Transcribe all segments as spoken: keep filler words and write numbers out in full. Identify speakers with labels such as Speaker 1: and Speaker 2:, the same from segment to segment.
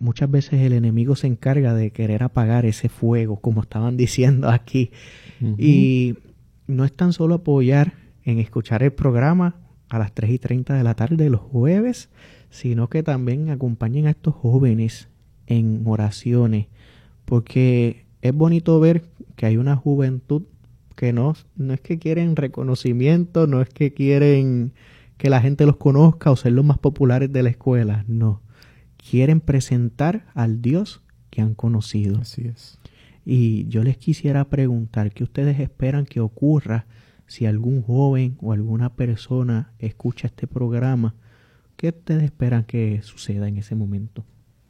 Speaker 1: muchas veces el enemigo se encarga de querer apagar ese fuego, como estaban diciendo aquí. Uh-huh. Y no es tan solo apoyar en escuchar el programa a las tres y treinta de la tarde los jueves, sino que también acompañen a estos jóvenes en oraciones, porque es bonito ver que hay una juventud que no, no es que quieren reconocimiento, no es que quieren que la gente los conozca o ser los más populares de la escuela, no. Quieren presentar al Dios que han conocido.
Speaker 2: Así es.
Speaker 1: Y yo les quisiera preguntar, ¿qué ustedes esperan que ocurra si algún joven o alguna persona escucha este programa? ¿Qué ustedes esperan que suceda en ese momento?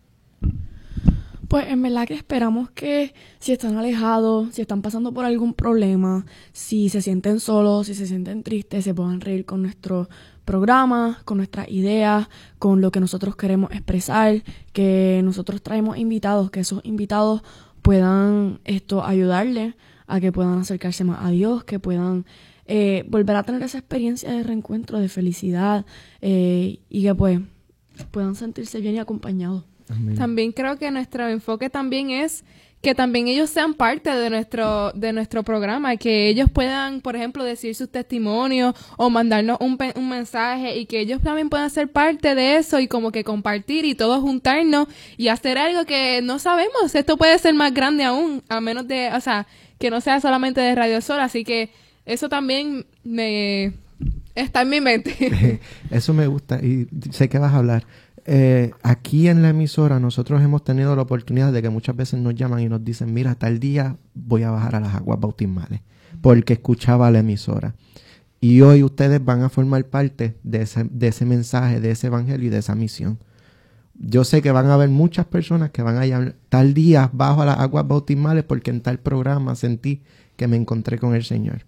Speaker 3: Pues en verdad que esperamos que si están alejados, si están pasando por algún problema, si se sienten solos, si se sienten tristes, se puedan reír con nuestro programa, con nuestras ideas, con lo que nosotros queremos expresar, que nosotros traemos invitados, que esos invitados puedan esto ayudarles a que puedan acercarse más a Dios, que puedan eh, volver a tener esa experiencia de reencuentro, de felicidad eh, y que pues puedan sentirse bien y acompañados.
Speaker 4: Amén. También creo que nuestro enfoque también es que también ellos sean parte de nuestro de nuestro programa, que ellos puedan, por ejemplo, decir sus testimonios o mandarnos un, un mensaje y que ellos también puedan ser parte de eso y como que compartir y todos juntarnos y hacer algo que no sabemos. Esto puede ser más grande aún, a menos de, o sea, que no sea solamente de Radio Sol, así que eso también me está en mi mente.
Speaker 2: Eso me gusta y sé que vas a hablar. Eh, aquí en la emisora nosotros hemos tenido la oportunidad de que muchas veces nos llaman y nos dicen, mira, tal día voy a bajar a las aguas bautismales porque escuchaba la emisora. Y hoy ustedes van a formar parte de ese, de ese mensaje, de ese evangelio y de esa misión. Yo sé que van a haber muchas personas que van a llamar, tal día bajo a las aguas bautismales porque en tal programa sentí que me encontré con el Señor.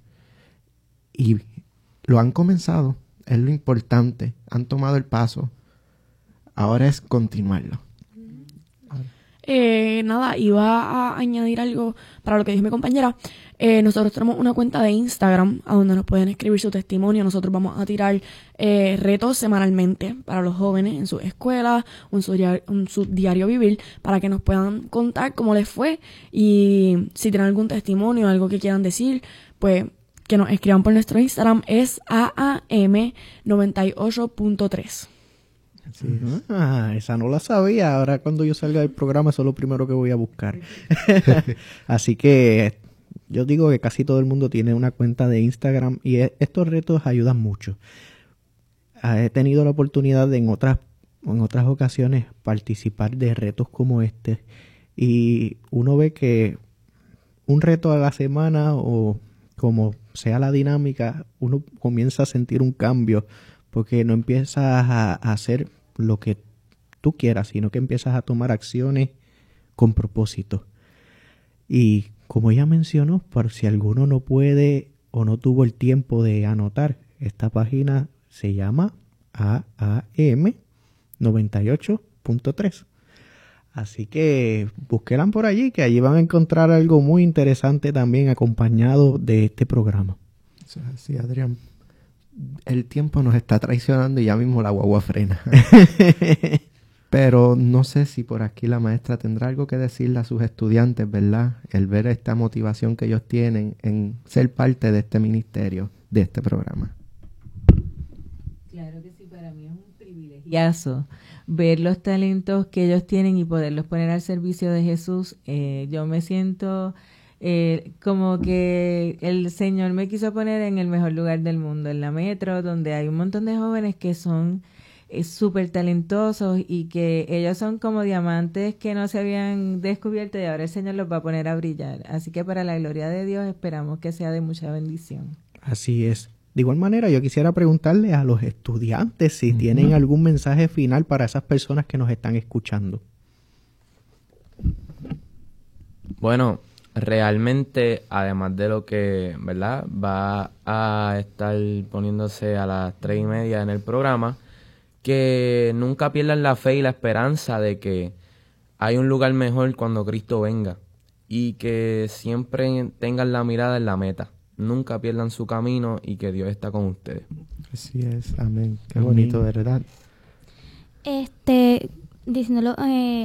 Speaker 2: Y lo han comenzado, es lo importante, han tomado el paso. Ahora es continuarlo.
Speaker 3: Eh, nada, iba a añadir algo para lo que dijo mi compañera. Eh, nosotros tenemos una cuenta de Instagram a donde nos pueden escribir su testimonio. Nosotros vamos a tirar eh, retos semanalmente para los jóvenes en sus escuelas o en su, diario, en su diario vivir para que nos puedan contar cómo les fue y si tienen algún testimonio, algo que quieran decir, pues que nos escriban por nuestro Instagram. Es A A M noventa y ocho punto tres.
Speaker 1: Sí. Ah, esa no la sabía. Ahora cuando yo salga del programa eso es lo primero que voy a buscar. Así que yo digo que casi todo el mundo tiene una cuenta de Instagram y estos retos ayudan mucho. He tenido la oportunidad de en otras, en otras ocasiones participar de retos como este y uno ve que un reto a la semana o como sea la dinámica, uno comienza a sentir un cambio porque no empiezas a, a hacer lo que tú quieras, sino que empiezas a tomar acciones con propósito. Y como ella mencionó, por si alguno no puede o no tuvo el tiempo de anotar, esta página se llama A A M noventa y ocho punto tres. Así que búsquenla por allí, que allí van a encontrar algo muy interesante también acompañado de este programa.
Speaker 2: Eso es así, Adrián. El tiempo nos está traicionando y ya mismo la guagua frena. Pero no sé si por aquí la maestra tendrá algo que decirle a sus estudiantes, ¿verdad? El ver esta motivación que ellos tienen en ser parte de este ministerio, de este programa.
Speaker 5: Claro que sí, para mí es un privilegiazo ver los talentos que ellos tienen y poderlos poner al servicio de Jesús. Eh, yo me siento... Eh, como que el Señor me quiso poner en el mejor lugar del mundo, en la metro, donde hay un montón de jóvenes que son eh, súper talentosos y que ellos son como diamantes que no se habían descubierto y ahora el Señor los va a poner a brillar. Así que para la gloria de Dios esperamos que sea de mucha bendición.
Speaker 1: Así es. De igual manera, yo quisiera preguntarle a los estudiantes si uh-huh. tienen algún mensaje final para esas personas que nos están escuchando.
Speaker 6: Bueno, realmente, además de lo que, ¿verdad?, va a estar poniéndose a las tres y media en el programa, que nunca pierdan la fe y la esperanza de que hay un lugar mejor cuando Cristo venga y que siempre tengan la mirada en la meta. Nunca pierdan su camino y que Dios está con ustedes.
Speaker 2: Así es, amén. Qué bonito, ¿verdad?
Speaker 7: Este, diciéndolo... Eh...